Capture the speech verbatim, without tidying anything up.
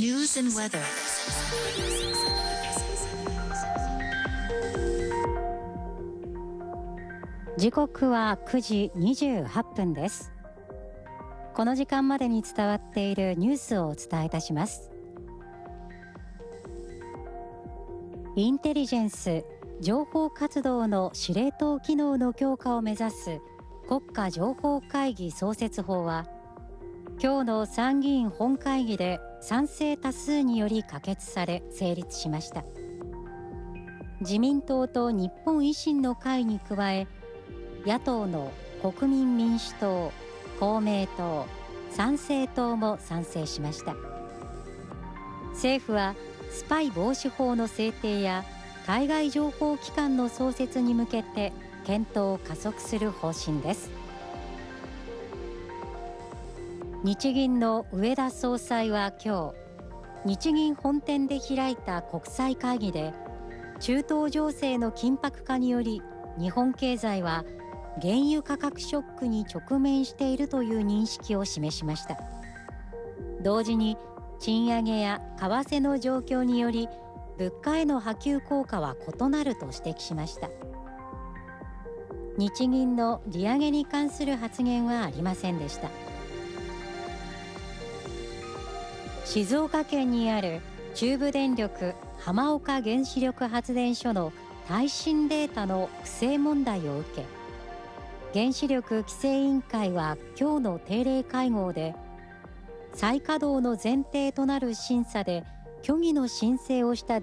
News and weather. 時刻はくじにじゅうはっぷんです。この時間までに伝わっているニュースをお伝えいたします。インテリジェンス情報活動の司令塔機能の強化を目指す国家情報会議創設法は、今日の参議院本会議で賛成多数により可決され成立しました。自民党と日本維新の会に加え、野党の国民民主党、公明党、参政党も賛成しました。政府はスパイ防止法の制定や対外情報機関の創設に向けて検討を加速する方針です。日銀の植田総裁は今日、日銀本店で開いた国際会議で、中東情勢の緊迫化により日本経済は原油価格ショックに直面しているという認識を示しました。同時に賃上げや為替の状況により物価への波及効果は異なると指摘しました。日銀の利上げに関する発言はありませんでした。静岡県にある中部電力浜岡原子力発電所の耐震データの不正問題を受け、原子力規制委員会は今日の定例会合で、再稼働の前提となる審査で虚偽の申請をした